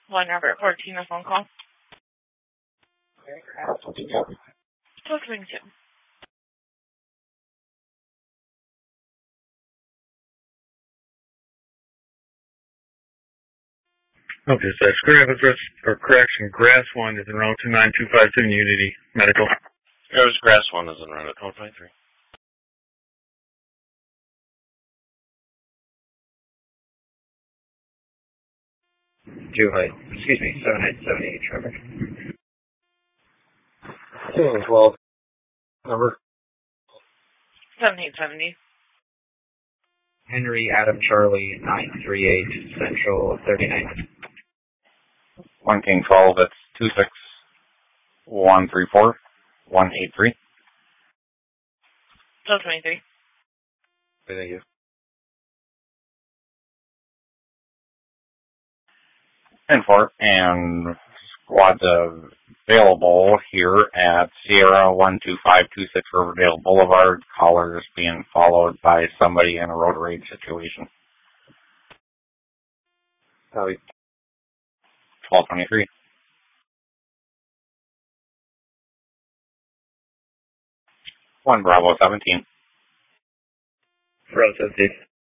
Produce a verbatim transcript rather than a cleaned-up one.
One Robert fourteen, a phone call. Talking to. Okay, so that's correct address or correction. Grass one is in row two nine two five seven Unity Medical. It was Grass one is in row twenty-three. Two height. Excuse me, seven height seventy eight traffic. Two and twelve. Number. Seven eight seventy. Henry Adam Charlie nine three eight Central thirty nine. One King twelve. That's two six one three four one eight three. Twelve twenty three. Thank you. And four and squads available here at Sierra one two five two six Riverdale Boulevard. Callers being followed by somebody in a road rage situation. Copy. twelve twenty-three. One Bravo seventeen. Bravo seventeen.